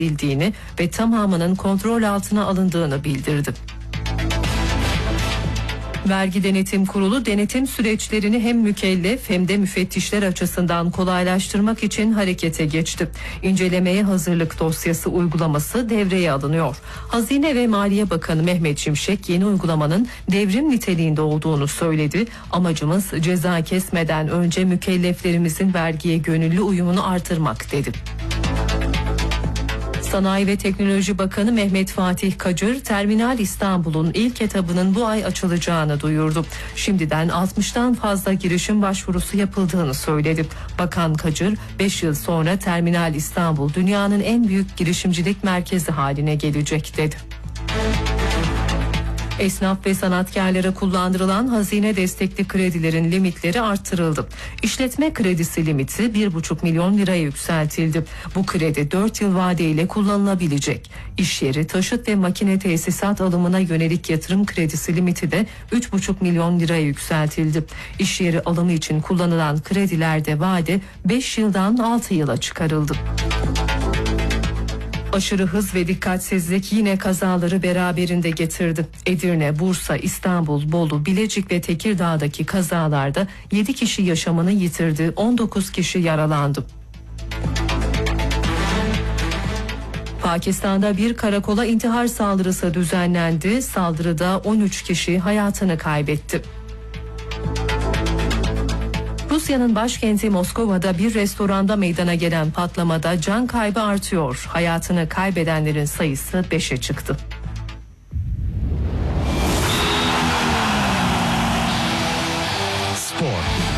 edildiğini ve tamamının kontrol altına alındığını bildirdi. Vergi Denetim Kurulu denetim süreçlerini hem mükellef hem de müfettişler açısından kolaylaştırmak için harekete geçti. İncelemeye hazırlık dosyası uygulaması devreye alınıyor. Hazine ve Maliye Bakanı Mehmet Şimşek yeni uygulamanın devrim niteliğinde olduğunu söyledi. Amacımız ceza kesmeden önce mükelleflerimizin vergiye gönüllü uyumunu artırmak dedi. Sanayi ve Teknoloji Bakanı Mehmet Fatih Kacır, Terminal İstanbul'un ilk etabının bu ay açılacağını duyurdu. Şimdiden 60'tan fazla girişim başvurusu yapıldığını söyledi. Bakan Kacır, 5 yıl sonra Terminal İstanbul dünyanın en büyük girişimcilik merkezi haline gelecek dedi. Esnaf ve sanatkarlara kullandırılan hazine destekli kredilerin limitleri artırıldı. İşletme kredisi limiti 1,5 milyon liraya yükseltildi. Bu kredi 4 yıl vadeyle kullanılabilecek. İş yeri, taşıt ve makine tesisat alımına yönelik yatırım kredisi limiti de 3,5 milyon liraya yükseltildi. İş yeri alımı için kullanılan kredilerde vade 5 yıldan 6 yıla çıkarıldı. Aşırı hız ve dikkatsizlik yine kazaları beraberinde getirdi. Edirne, Bursa, İstanbul, Bolu, Bilecik ve Tekirdağ'daki kazalarda 7 kişi yaşamını yitirdi, 19 kişi yaralandı. Pakistan'da bir karakola intihar saldırısı düzenlendi. Saldırıda 13 kişi hayatını kaybetti. Rusya'nın başkenti Moskova'da bir restoranda meydana gelen patlamada can kaybı artıyor. Hayatını kaybedenlerin sayısı 5'e çıktı. Spor.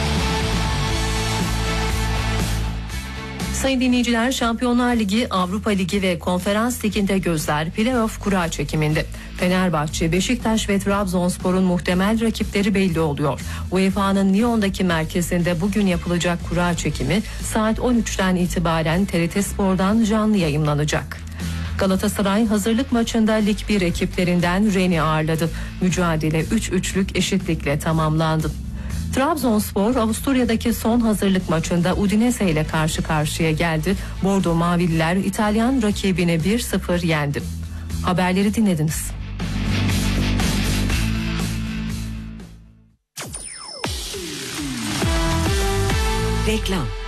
Sayın dinleyiciler, Şampiyonlar Ligi, Avrupa Ligi ve Konferans Ligi'nde gözler playoff kura çekiminde. Fenerbahçe, Beşiktaş ve Trabzonspor'un muhtemel rakipleri belli oluyor. UEFA'nın Lyon'daki merkezinde bugün yapılacak kura çekimi saat 13'ten itibaren TRT Spor'dan canlı yayımlanacak. Galatasaray hazırlık maçında Lig 1 ekiplerinden Rennes'i ağırladı. Mücadele 3-3'lük eşitlikle tamamlandı. Trabzonspor Avusturya'daki son hazırlık maçında Udinese ile karşı karşıya geldi. Bordo Mavililer İtalyan rakibini 1-0 yendi. Haberleri dinlediniz. Reklam.